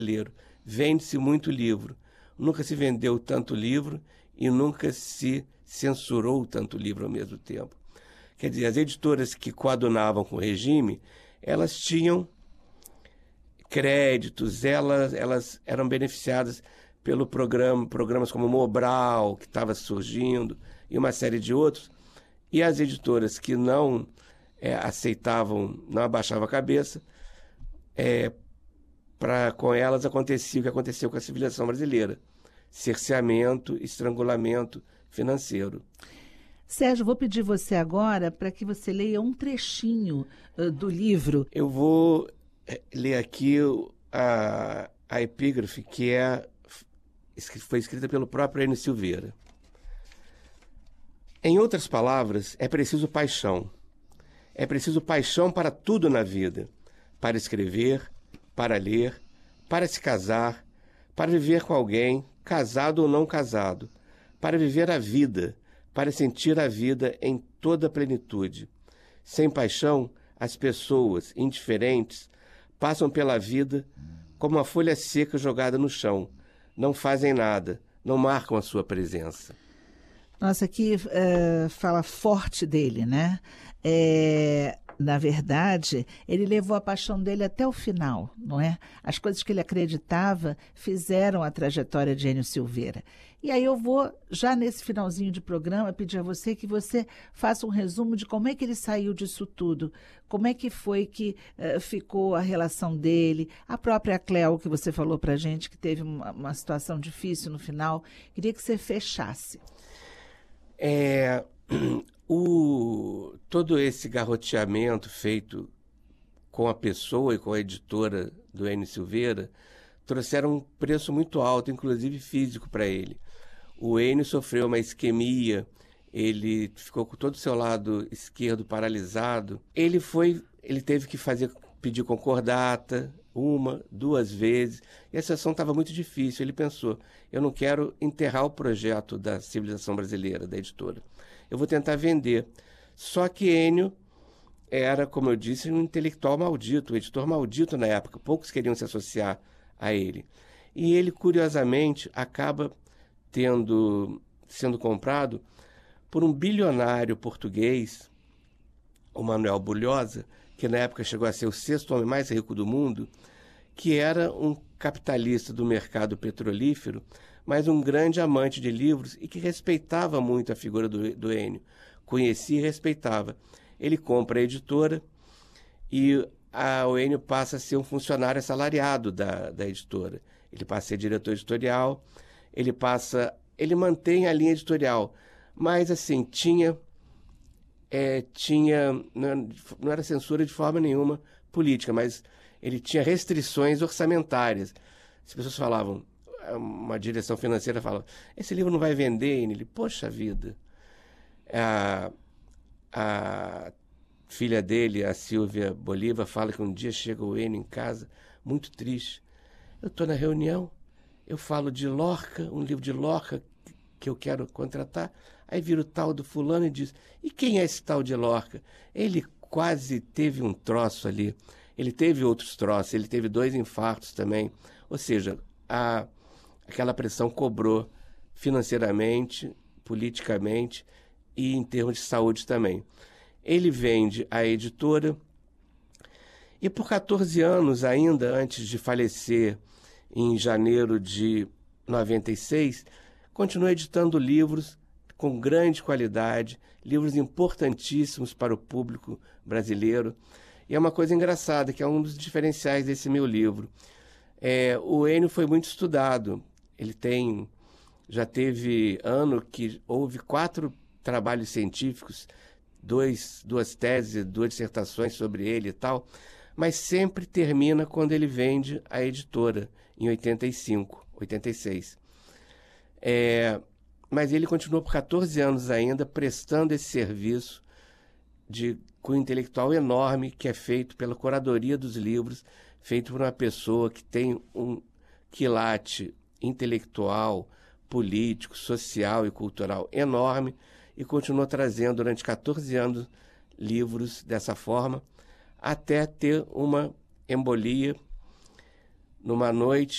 brasileiro. Vende-se muito livro. Nunca se vendeu tanto livro e nunca se censurou tanto livro ao mesmo tempo. Quer dizer, as editoras que coadunavam com o regime, elas tinham créditos, elas eram beneficiadas pelo programas como Mobral, que estava surgindo, e uma série de outros. E as editoras que não aceitavam, não abaixavam a cabeça, com elas acontecia o que aconteceu com a civilização brasileira: cerceamento, estrangulamento financeiro. Sérgio, vou pedir você agora para que você leia um trechinho do livro. Eu vou ler aqui a epígrafe, que foi escrita pelo próprio Enio Silveira. Em outras palavras, é preciso paixão. É preciso paixão para tudo na vida: para escrever, para ler, para se casar, para viver com alguém, casado ou não casado, para viver a vida, para sentir a vida em toda a plenitude. Sem paixão, as pessoas indiferentes passam pela vida como uma folha seca jogada no chão. Não fazem nada, não marcam a sua presença. Nossa, aqui fala forte dele, né? Na verdade, ele levou a paixão dele até o final, não é? As coisas que ele acreditava fizeram a trajetória de Enio Silveira. E aí eu vou, já nesse finalzinho de programa, pedir a você que você faça um resumo de como é que ele saiu disso tudo, como é que foi que ficou a relação dele, a própria Cléo, que você falou para a gente, que teve uma situação difícil no final. Queria que você fechasse. Todo esse garroteamento feito com a pessoa e com a editora do Enio Silveira trouxeram um preço muito alto, inclusive físico, para ele. O Enio sofreu uma isquemia, ele ficou com todo o seu lado esquerdo paralisado. Ele teve que pedir concordata 1, 2 vezes, e a situação estava muito difícil. Ele pensou: eu não quero enterrar o projeto da civilização brasileira, da editora. Eu vou tentar vender. Só que Enio era, como eu disse, um intelectual maldito, um editor maldito na época. Poucos queriam se associar a ele. E ele, curiosamente, acaba sendo comprado por um bilionário português, o Manuel Bulhosa, que na época chegou a ser o 6º homem mais rico do mundo, que era um capitalista do mercado petrolífero, mas um grande amante de livros e que respeitava muito a figura do Enio. Conhecia e respeitava. Ele compra a editora e o Enio passa a ser um funcionário assalariado da editora. Ele passa a ser diretor editorial, ele mantém a linha editorial, mas assim, não era censura de forma nenhuma política, mas ele tinha restrições orçamentárias. As pessoas falavam, uma direção financeira falava: esse livro não vai vender. Ele: poxa vida. A filha dele, a Silvia Bolívar, fala que um dia chega o Enio em casa muito triste. Eu estou na reunião, eu falo de Lorca, um livro de Lorca que eu quero contratar, aí vira o tal do fulano e diz: e quem é esse tal de Lorca? Ele quase teve um troço ali, ele teve outros troços, ele teve 2 infartos também, ou seja, aquela pressão cobrou financeiramente, politicamente e em termos de saúde também. Ele vende a editora e por 14 anos ainda, antes de falecer em janeiro de 96, continua editando livros com grande qualidade, livros importantíssimos para o público brasileiro. E é uma coisa engraçada, que é um dos diferenciais desse meu livro. O Enio foi muito estudado. Ele já teve ano que houve 4 trabalhos científicos, 2 teses, 2 dissertações sobre ele e tal, mas sempre termina quando ele vende a editora, em 85, 86. Mas ele continuou por 14 anos ainda prestando esse serviço de cunho intelectual enorme, que é feito pela curadoria dos livros, feito por uma pessoa que tem um quilate intelectual, político, social e cultural enorme, e continuou trazendo durante 14 anos livros dessa forma, até ter uma embolia numa noite